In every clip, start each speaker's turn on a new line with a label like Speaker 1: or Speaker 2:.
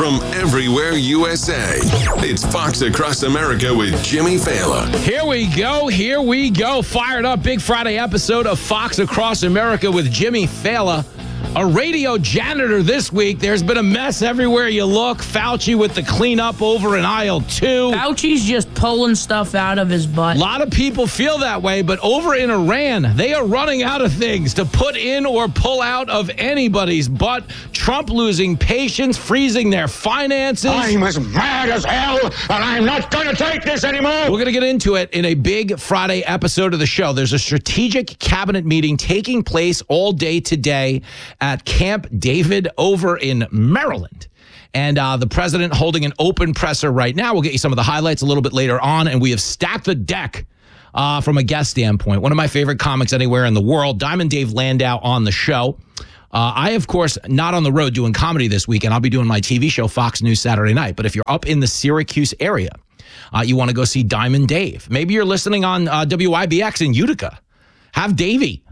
Speaker 1: from everywhere USA. It's Fox Across America with Jimmy Fallon.
Speaker 2: Here we go. Fired up Big Friday episode of Fox Across America with Jimmy Fallon. A radio janitor this week. There's been a mess everywhere you look. Fauci with the cleanup over in aisle 2.
Speaker 3: Fauci's just pulling stuff out of his butt.
Speaker 2: A lot of people feel that way, but over in Iran, they are running out of things to put in or pull out of anybody's butt. Trump losing patience, freezing their finances.
Speaker 4: I'm as mad as hell, and I'm not going to take this anymore.
Speaker 2: We're going to get into it in a Big Friday episode of the show. There's a strategic cabinet meeting taking place all day today at Camp David over in Maryland. And the president holding an open presser right now. We'll get you some of the highlights a little bit later on. And we have stacked the deck from a guest standpoint. One of my favorite comics anywhere in the world, Diamond Dave Landau on the show. I, of course, not on the road doing comedy this weekend. I'll be doing my TV show, Fox News Saturday Night. But if you're up in the Syracuse area, you want to go see Diamond Dave. Maybe you're listening on WIBX in Utica. Have Davey,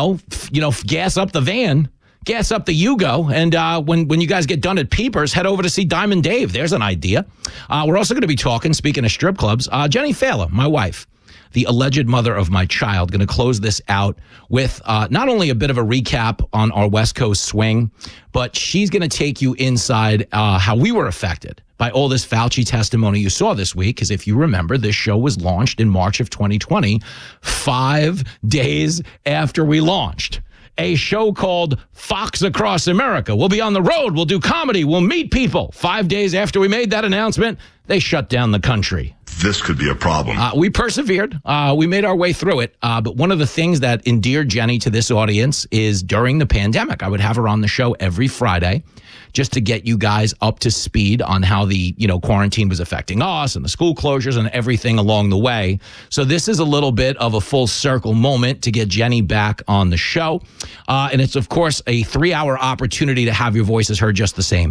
Speaker 2: gas up the van. Gas up the Yugo, and when you guys get done at Peepers, head over to see Diamond Dave. There's an idea. We're also going to be talking, speaking of strip clubs, Jenny Fallon, my wife, the alleged mother of my child, going to close this out with not only a bit of a recap on our West Coast swing, but she's going to take you inside how we were affected by all this Fauci testimony you saw this week. Because if you remember, this show was launched in March of 2020, 5 days after we launched a show called Fox Across America. We'll be on the road. We'll do comedy. We'll meet people. 5 days after we made that announcement, they shut down the country.
Speaker 5: This could be a problem.
Speaker 2: We persevered. We made our way through it. But one of the things that endeared Jenny to this audience is during the pandemic, I would have her on the show every Friday just to get you guys up to speed on how the, quarantine was affecting us and the school closures and everything along the way. So this is a little bit of a full circle moment to get Jenny back on the show. And it's, of course, a 3-hour opportunity to have your voices heard just the same.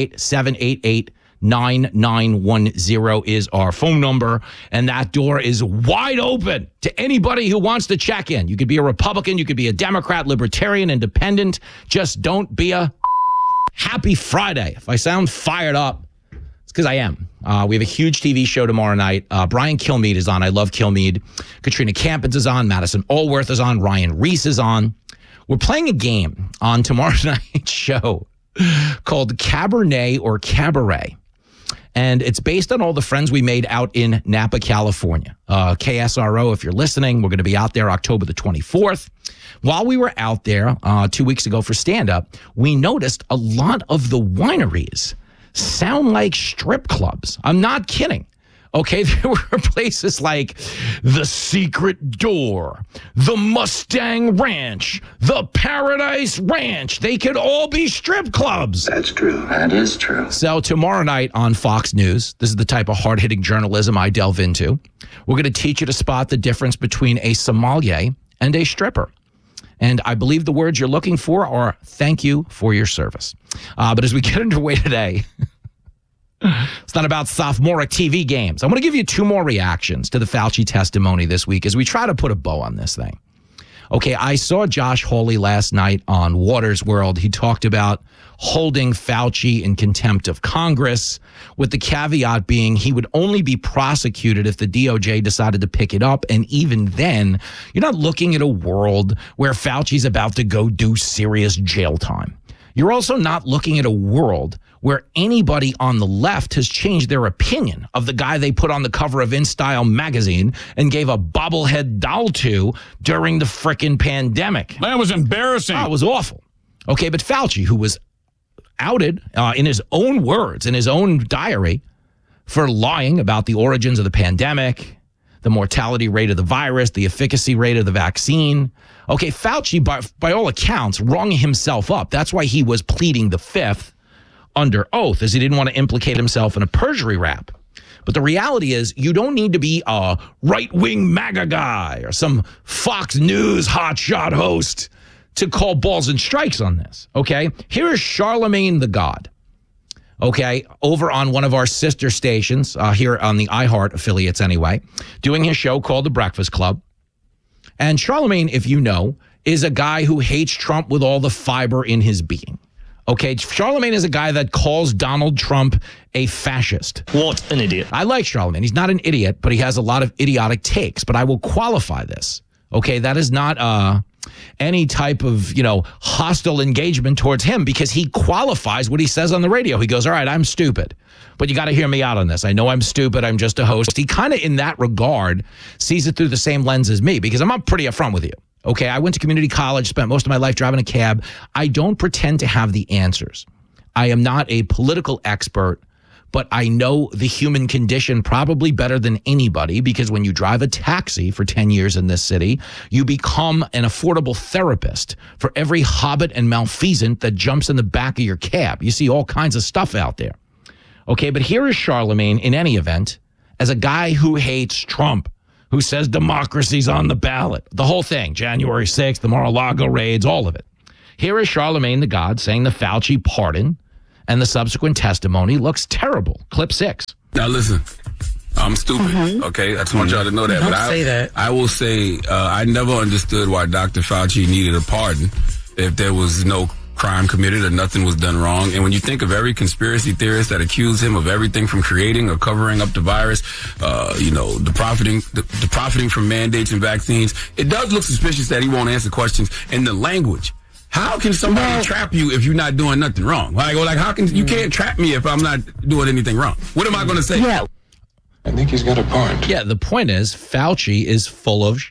Speaker 2: 888-788-9910 is our phone number, and that door is wide open to anybody who wants to check in. You could be a Republican, you could be a Democrat, Libertarian, Independent. Just don't be a happy Friday. If I sound fired up, it's because I am. We have a huge TV show tomorrow night. Brian Kilmeade is on. I love Kilmeade. Katrina Campins is on. Madison Allworth is on. Ryan Reese is on. We're playing a game on tomorrow night's show called Cabernet or Cabaret. And it's based on all the friends we made out in Napa, California. KSRO, if you're listening, we're going to be out there October the 24th. While we were out there 2 weeks ago for stand-up, we noticed a lot of the wineries sound like strip clubs. I'm not kidding. Okay, there were places like the Secret Door, the Mustang Ranch, the Paradise Ranch. They could all be strip clubs.
Speaker 6: That's true. That is true.
Speaker 2: So tomorrow night on Fox News, this is the type of hard-hitting journalism I delve into. We're going to teach you to spot the difference between a sommelier and a stripper. And I believe the words you're looking for are thank you for your service. But as we get underway today, it's not about sophomoric TV games. I'm going to give you 2 more reactions to the Fauci testimony this week as we try to put a bow on this thing. Okay, I saw Josh Hawley last night on Waters World. He talked about holding Fauci in contempt of Congress, with the caveat being he would only be prosecuted if the DOJ decided to pick it up. And even then, you're not looking at a world where Fauci's about to go do serious jail time. You're also not looking at a world where anybody on the left has changed their opinion of the guy they put on the cover of InStyle magazine and gave a bobblehead doll to during the frickin' pandemic.
Speaker 4: That was embarrassing.
Speaker 2: Oh, it was awful. Okay, but Fauci, who was outed in his own words, in his own diary, for lying about the origins of the pandemic, the mortality rate of the virus, the efficacy rate of the vaccine. Okay, Fauci, by all accounts, rung himself up. That's why he was pleading the fifth under oath, as he didn't want to implicate himself in a perjury rap. But the reality is, you don't need to be a right-wing MAGA guy or some Fox News hotshot host to call balls and strikes on this, okay? Here is Charlemagne the God, okay, over on one of our sister stations, here on the iHeart affiliates anyway, doing his show called The Breakfast Club. And Charlemagne, if you know, is a guy who hates Trump with all the fiber in his being. Okay, Charlemagne is a guy that calls Donald Trump a fascist.
Speaker 5: What an idiot.
Speaker 2: I like Charlemagne. He's not an idiot, but he has a lot of idiotic takes. But I will qualify this. Okay, that is not any type of, hostile engagement towards him because he qualifies what he says on the radio. He goes, all right, I'm stupid, but you got to hear me out on this. I know I'm stupid. I'm just a host. He kind of, in that regard, sees it through the same lens as me because I'm pretty upfront with you. Okay, I went to community college, spent most of my life driving a cab. I don't pretend to have the answers. I am not a political expert, but I know the human condition probably better than anybody because when you drive a taxi for 10 years in this city, you become an affordable therapist for every hobbit and malfeasant that jumps in the back of your cab. You see all kinds of stuff out there. Okay, but here is Charlemagne, in any event, as a guy who hates Trump, who says democracy's on the ballot. The whole thing, January 6th, the Mar-a-Lago raids, all of it. Here is Charlemagne the God saying the Fauci pardon and the subsequent testimony looks terrible. Clip 6.
Speaker 7: Now listen, I'm stupid, okay? I just want y'all to know that.
Speaker 3: Don't say that.
Speaker 7: I will say I never understood why Dr. Fauci needed a pardon if there was no crime committed or nothing was done wrong. And when you think of every conspiracy theorist that accused him of everything from creating or covering up the virus, the profiting from mandates and vaccines, it does look suspicious that he won't answer questions. And the language. How can somebody trap you if you're not doing nothing wrong? Like how can you can't trap me if I'm not doing anything wrong? What am I going to say?
Speaker 3: Yeah.
Speaker 1: I think he's got a point.
Speaker 2: Yeah, the point is Fauci is full of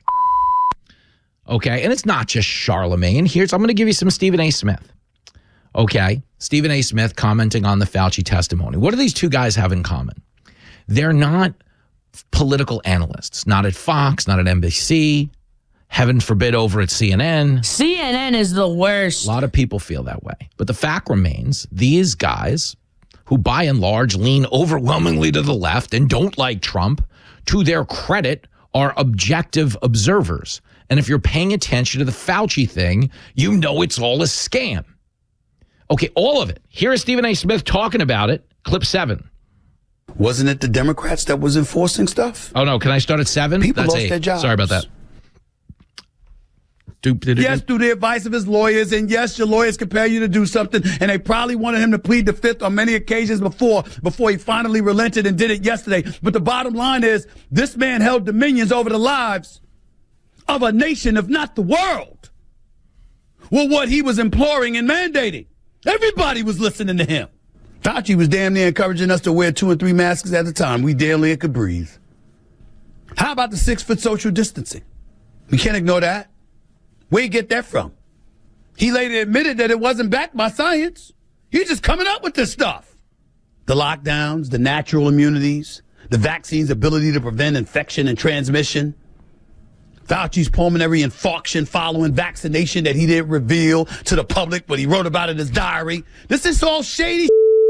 Speaker 2: okay, and it's not just Charlemagne. I'm going to give you some Stephen A. Smith. Okay, Stephen A. Smith commenting on the Fauci testimony. What do these two guys have in common? They're not political analysts, not at Fox, not at NBC, heaven forbid over at CNN.
Speaker 3: CNN is the worst.
Speaker 2: A lot of people feel that way. But the fact remains, these guys, who by and large lean overwhelmingly to the left and don't like Trump, to their credit, are objective observers. And if you're paying attention to the Fauci thing, you know it's all a scam. Okay, all of it. Here is Stephen A. Smith talking about it. Clip 7.
Speaker 8: Wasn't it the Democrats that was enforcing stuff?
Speaker 2: Oh, no. Can I start at 7?
Speaker 8: People
Speaker 2: That's
Speaker 8: lost
Speaker 2: 8.
Speaker 8: their jobs.
Speaker 2: Sorry about that.
Speaker 9: Yes, through the advice of his lawyers, and yes, your lawyers compel you to do something, and they probably wanted him to plead the fifth on many occasions before he finally relented and did it yesterday. But the bottom line is, this man held dominions over the lives of a nation, if not the world, with what he was imploring and mandating. Everybody was listening to him. Fauci was damn near encouraging us to wear 2 and 3 masks at a time. We barely could breathe. How about the 6-foot social distancing? We can't ignore that. Where'd he get that from? He later admitted that it wasn't backed by science. He's just coming up with this stuff. The lockdowns, the natural immunities, the vaccine's ability to prevent infection and transmission, Fauci's pulmonary infarction following vaccination that he didn't reveal to the public, but he wrote about it in his diary. This is all shady.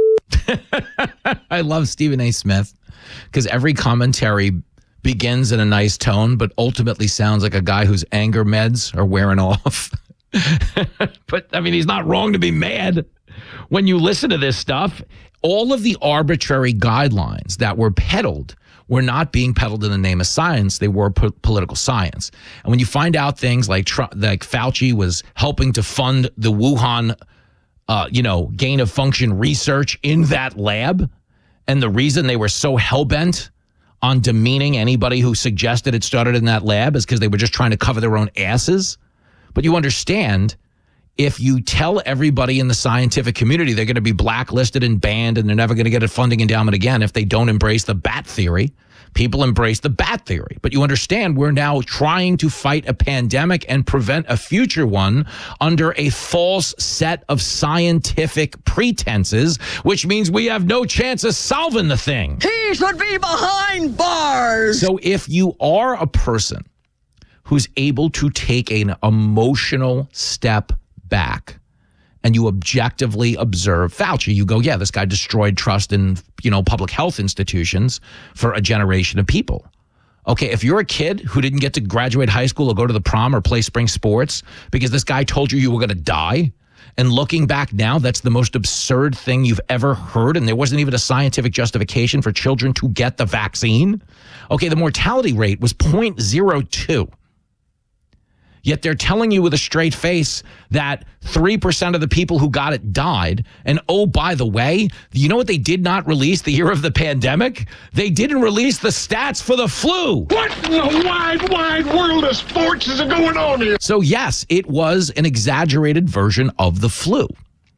Speaker 2: I love Stephen A. Smith because every commentary begins in a nice tone, but ultimately sounds like a guy whose anger meds are wearing off. But, I mean, he's not wrong to be mad. When you listen to this stuff, all of the arbitrary guidelines that were peddled were not being peddled in the name of science. They were political science. And when you find out things like Fauci was helping to fund the Wuhan, gain of function research in that lab, and the reason they were so hell-bent on demeaning anybody who suggested it started in that lab is because they were just trying to cover their own asses. But you understand, if you tell everybody in the scientific community they're going to be blacklisted and banned and they're never going to get a funding endowment again if they don't embrace the bat theory, people embrace the bat theory. But you understand we're now trying to fight a pandemic and prevent a future one under a false set of scientific pretenses, which means we have no chance of solving the thing.
Speaker 10: He should be behind bars.
Speaker 2: So if you are a person who's able to take an emotional step back and you objectively observe Fauci, you go, yeah, this guy destroyed trust in, public health institutions for a generation of people. Okay, if you're a kid who didn't get to graduate high school or go to the prom or play spring sports because this guy told you were going to die, and looking back now, that's the most absurd thing you've ever heard, and there wasn't even a scientific justification for children to get the vaccine. Okay, the mortality rate was 0.02. Yet they're telling you with a straight face that 3% of the people who got it died. And oh, by the way, you know what they did not release the year of the pandemic? They didn't release the stats for the flu.
Speaker 4: What in the wide, wide world of sports is going on here?
Speaker 2: So yes, it was an exaggerated version of the flu.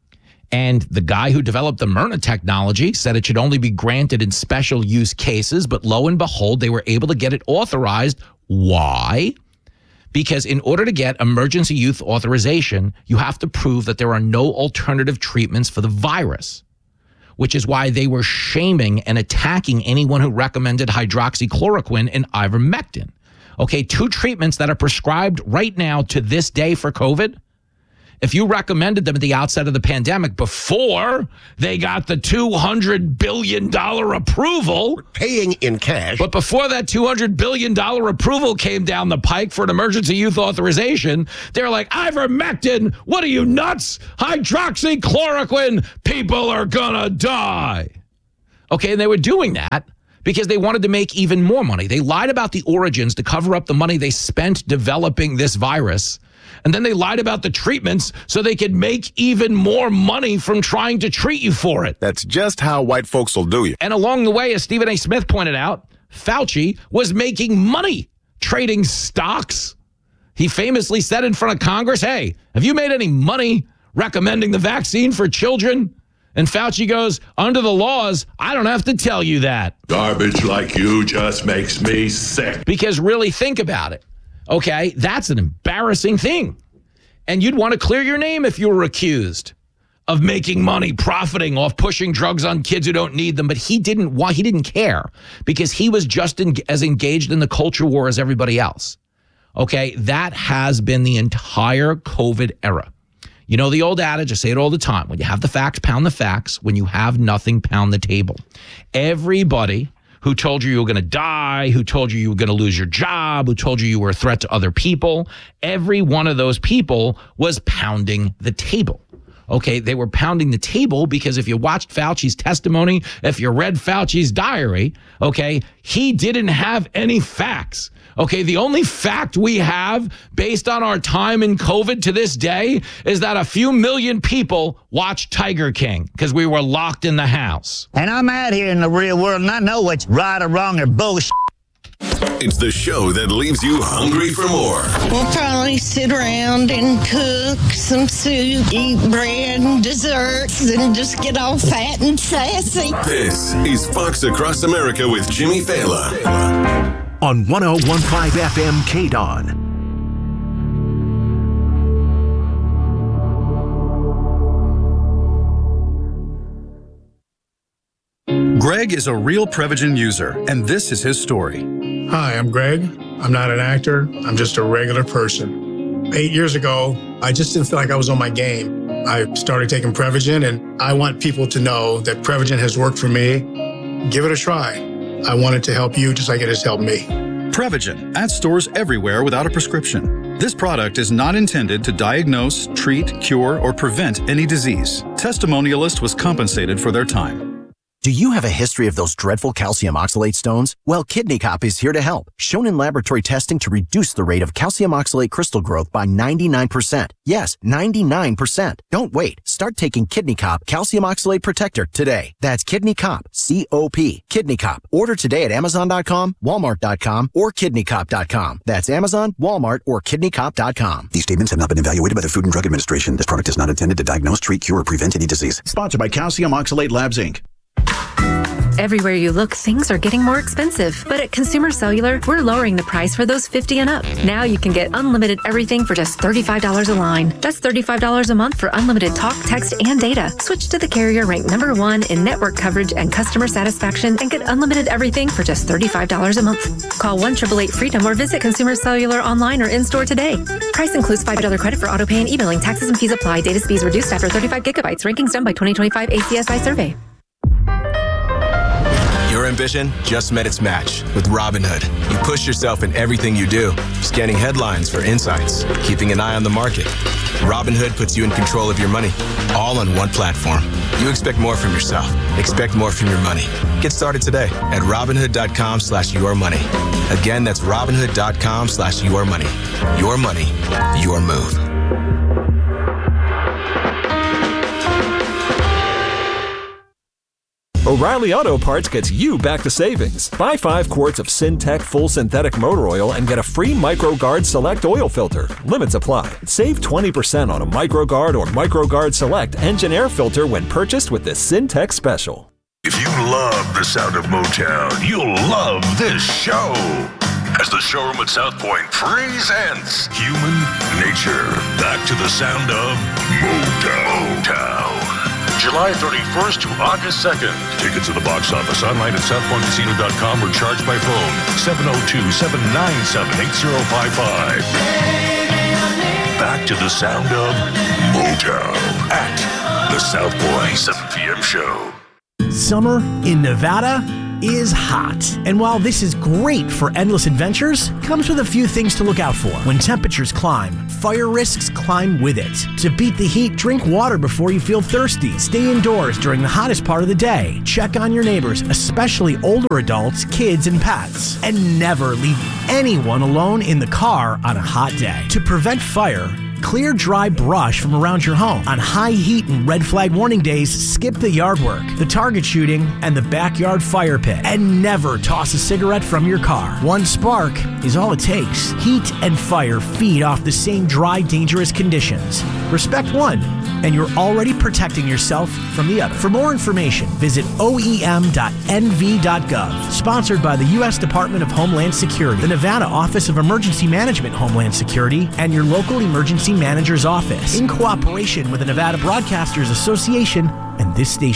Speaker 2: And the guy who developed the Myrna technology said it should only be granted in special use cases. But lo and behold, they were able to get it authorized. Why? Because in order to get emergency use authorization, you have to prove that there are no alternative treatments for the virus, which is why they were shaming and attacking anyone who recommended hydroxychloroquine and ivermectin. Okay, 2 treatments that are prescribed right now to this day for COVID. If you recommended them at the outset of the pandemic before they got the $200 billion approval.
Speaker 5: We're paying in cash.
Speaker 2: But before that $200 billion approval came down the pike for an emergency use authorization, they're like, ivermectin, what are you, nuts? Hydroxychloroquine, people are gonna die. Okay, and they were doing that because they wanted to make even more money. They lied about the origins to cover up the money they spent developing this virus. And then they lied about the treatments so they could make even more money from trying to treat you for it.
Speaker 5: That's just how white folks will do you.
Speaker 2: And along the way, as Stephen A. Smith pointed out, Fauci was making money trading stocks. He famously said in front of Congress, hey, have you made any money recommending the vaccine for children? And Fauci goes, under the laws, I don't have to tell you that.
Speaker 11: Garbage like you just makes me sick.
Speaker 2: Because really think about it. Okay, that's an embarrassing thing. And you'd want to clear your name if you were accused of making money, profiting off pushing drugs on kids who don't need them. But he didn't care because he was just as engaged in the culture war as everybody else. Okay, that has been the entire COVID era. You know the old adage, I say it all the time. When you have the facts, pound the facts. When you have nothing, pound the table. Everybody who told you were going to die, who told you were going to lose your job, who told you were a threat to other people, every one of those people was pounding the table. Okay, they were pounding the table because if you watched Fauci's testimony, if you read Fauci's diary, okay, he didn't have any facts. Okay, the only fact we have based on our time in COVID to this day is that a few million people watched Tiger King because we were locked in the house.
Speaker 12: And I'm out here in the real world and I know what's right or wrong or bullshit.
Speaker 1: It's the show that leaves you hungry for more.
Speaker 10: We'll probably sit around and cook some soup, eat bread and desserts, and just get all fat and sassy.
Speaker 1: This is Fox Across America with Jimmy Fallon.
Speaker 13: On 101.5 FM KDON.
Speaker 14: Greg is a real Prevagen user, and this is his story.
Speaker 15: Hi, I'm Greg. I'm not an actor. I'm just a regular person. 8 years ago, I just didn't feel like I was on my game. I started taking Prevagen, and I want people to know that Prevagen has worked for me. Give it a try. I want it to help you just like it has helped me.
Speaker 14: Prevagen, at stores everywhere without a prescription. This product is not intended to diagnose, treat, cure, or prevent any disease. Testimonialist was compensated for their time.
Speaker 16: Do you have a history of those dreadful calcium oxalate stones? Well, Kidney Cop is here to help. Shown in laboratory testing to reduce the rate of calcium oxalate crystal growth by 99%. Yes, 99%. Don't wait. Start taking Kidney Cop Calcium Oxalate Protector today. That's Kidney Cop, C-O-P. Kidney Cop. Order today at Amazon.com, Walmart.com, or KidneyCop.com. That's Amazon, Walmart, or KidneyCop.com.
Speaker 17: These statements have not been evaluated by the Food and Drug Administration. This product is not intended to diagnose, treat, cure, or prevent any disease.
Speaker 18: Sponsored by Calcium Oxalate Labs, Inc.
Speaker 19: Everywhere you look, things are getting more expensive. But at Consumer Cellular, we're lowering the price for those 50 and up. Now you can get unlimited everything for just $35 a line. That's $35 a month for unlimited talk, text, and data. Switch to the carrier ranked #1 in network coverage and customer satisfaction and get unlimited everything for just $35 a month. Call 1-888-FREEDOM or visit Consumer Cellular online or in-store today. Price includes $5 credit for autopay and e-billing. Taxes and fees apply. Data speeds reduced after 35 gigabytes. Rankings done by 2025 ACSI survey.
Speaker 20: Your ambition just met its match with Robinhood. You push yourself in everything you do, scanning headlines for insights, keeping an eye on the market. Robinhood puts you in control of your money, all on one platform. You expect more from yourself. Expect more from your money. Get started today at Robinhood.com/yourmoney. Again, that's Robinhood.com/yourmoney. Your money, your move.
Speaker 21: O'Reilly Auto Parts gets you back to savings. Buy 5 quarts of Syntec full synthetic motor oil and get a free MicroGuard Select oil filter. Limits apply. Save 20% on a MicroGuard or MicroGuard Select engine air filter when purchased with the Syntec Special.
Speaker 11: If you love the sound of Motown, you'll love this show. As the showroom at South Point presents Human Nature. Back to the sound of Motown. July 31st to August 2nd. Tickets at the box office, online at southpointcasino.com or charged by phone 702-797-8055. Back to the sound of Motown at the South Point 7 p.m. show.
Speaker 22: Summer in Nevada is hot. And while this is great for endless adventures, comes with a few things to look out for. When temperatures climb, fire risks climb with it. To beat the heat, drink water before you feel thirsty. Stay indoors during the hottest part of the day. Check on your neighbors, especially older adults, kids, and pets. And never leave anyone alone in the car on a hot day. To prevent fire, clear dry brush from around your home. On high heat and red flag warning days, skip the yard work, the target shooting, and the backyard fire pit. And never toss a cigarette from your car. One spark is all it takes. Heat and fire feed off the same dry, dangerous conditions. Respect one, and you're already protecting yourself from the other. For more information, visit oem.nv.gov. Sponsored by the U.S. Department of Homeland Security, the Nevada Office of Emergency Management Homeland Security, and your local emergency manager's office, in cooperation with the Nevada Broadcasters Association and this station.